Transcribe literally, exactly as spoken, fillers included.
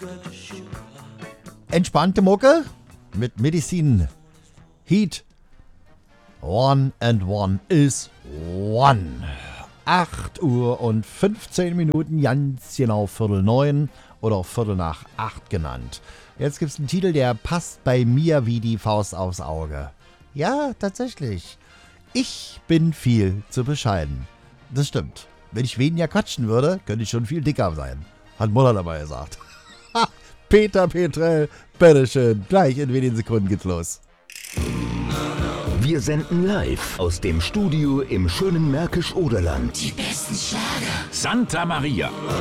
Entspannte Mucke mit Medicine. Heat. One and one is one. acht Uhr und fünfzehn Minuten, ganz genau Viertel neun oder auch Viertel nach acht genannt. Jetzt gibt's einen Titel, der passt bei mir wie die Faust aufs Auge. Ja, tatsächlich. Ich bin viel zu bescheiden. Das stimmt. Wenn ich weniger quatschen würde, könnte ich schon viel dicker sein. Hat Mutter dabei gesagt. Peter Petrell, bitteschön. Gleich in wenigen Sekunden geht's los. Wir senden live aus dem Studio im schönen Märkisch-Oderland. Die besten Schlager. Santa Maria.